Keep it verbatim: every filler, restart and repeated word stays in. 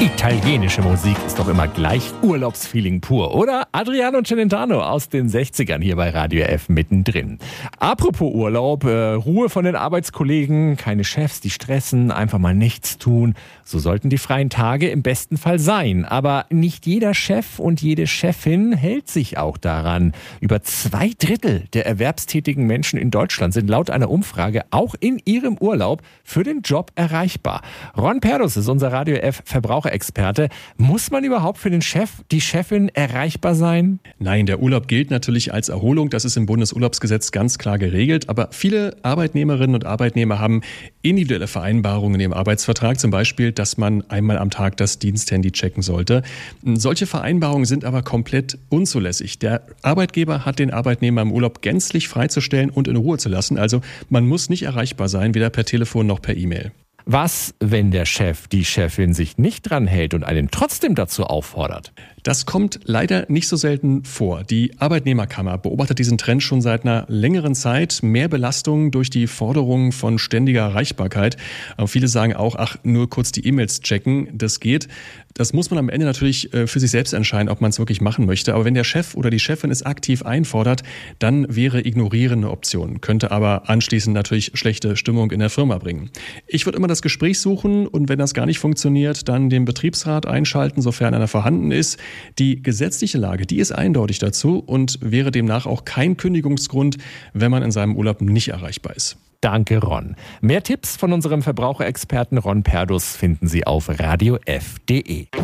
Italienische Musik ist doch immer gleich Urlaubsfeeling pur, oder? Adriano Celentano aus den sechzigern hier bei Radio F mittendrin. Apropos Urlaub, äh, Ruhe von den Arbeitskollegen, keine Chefs, die stressen, einfach mal nichts tun. So sollten die freien Tage im besten Fall sein. Aber nicht jeder Chef und jede Chefin hält sich auch daran. Über zwei Drittel der erwerbstätigen Menschen in Deutschland sind laut einer Umfrage auch in ihrem Urlaub für den Job erreichbar. Ron Perdus ist unser Radio F Verbraucher Experte. Muss man überhaupt für den Chef, die Chefin erreichbar sein? Nein, der Urlaub gilt natürlich als Erholung. Das ist im Bundesurlaubsgesetz ganz klar geregelt. Aber viele Arbeitnehmerinnen und Arbeitnehmer haben individuelle Vereinbarungen im Arbeitsvertrag. Zum Beispiel, dass man einmal am Tag das Diensthandy checken sollte. Solche Vereinbarungen sind aber komplett unzulässig. Der Arbeitgeber hat den Arbeitnehmer im Urlaub gänzlich freizustellen und in Ruhe zu lassen. Also man muss nicht erreichbar sein, weder per Telefon noch per E-Mail. Was, wenn der Chef, die Chefin sich nicht dran hält und einen trotzdem dazu auffordert? Das kommt leider nicht so selten vor. Die Arbeitnehmerkammer beobachtet diesen Trend schon seit einer längeren Zeit. Mehr Belastung durch die Forderung von ständiger Erreichbarkeit. Aber viele sagen auch, ach, nur kurz die E-Mails checken, das geht. Das muss man am Ende natürlich für sich selbst entscheiden, ob man es wirklich machen möchte. Aber wenn der Chef oder die Chefin es aktiv einfordert, dann wäre Ignorieren eine Option. Könnte aber anschließend natürlich schlechte Stimmung in der Firma bringen. Ich würde immer das Gespräch suchen und wenn das gar nicht funktioniert, dann den Betriebsrat einschalten, sofern einer vorhanden ist. Die gesetzliche Lage, die ist eindeutig dazu und wäre demnach auch kein Kündigungsgrund, wenn man in seinem Urlaub nicht erreichbar ist. Danke, Ron. Mehr Tipps von unserem Verbraucherexperten Ron Perdus finden Sie auf radio f punkt de.